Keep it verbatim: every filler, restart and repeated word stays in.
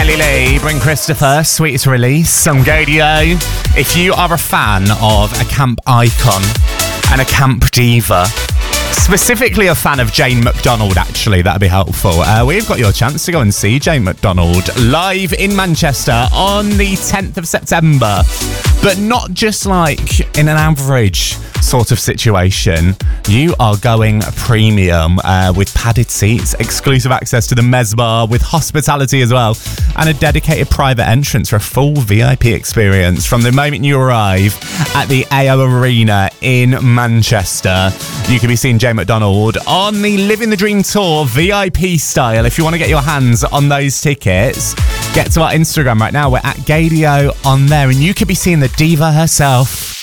Ellie Lee, Bring Christopher, sweetest release on Gadio. If you are a fan of a camp icon and a camp diva, specifically a fan of Jane McDonald, actually, that'd be helpful. Uh, we've got your chance to go and see Jane McDonald live in Manchester on the tenth of September. But not just like in an average sort of situation. You are going premium uh, with padded seats, exclusive access to the Mez Bar with hospitality as well, and a dedicated private entrance for a full V I P experience from the moment you arrive at the A O Arena in Manchester. You can be seeing Jane McDonald on the Living the Dream Tour V I P style. If you want to get your hands on those tickets, get to our Instagram right now. We're at Gadio on there, and you could be seeing the diva herself.